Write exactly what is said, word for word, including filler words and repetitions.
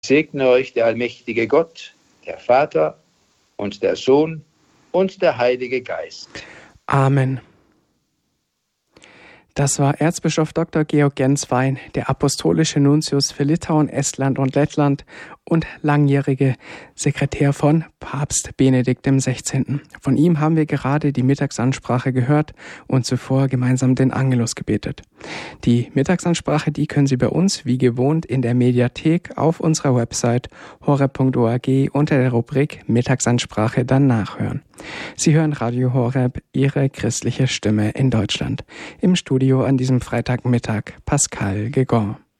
Segne euch der allmächtige Gott, der Vater und der Sohn und der Heilige Geist. Amen. Das war Erzbischof Doktor Georg Genswein, der apostolische Nuntius für Litauen, Estland und Lettland und langjährige Sekretär von Papst Benedikt dem Sechzehnten. Von ihm haben wir gerade die Mittagsansprache gehört und zuvor gemeinsam den Angelus gebetet. Die Mittagsansprache, die können Sie bei uns wie gewohnt in der Mediathek auf unserer Website horeb punkt org unter der Rubrik Mittagsansprache dann nachhören. Sie hören Radio Horeb, Ihre christliche Stimme in Deutschland. Im Studio an diesem Freitagmittag Pascal Gegon.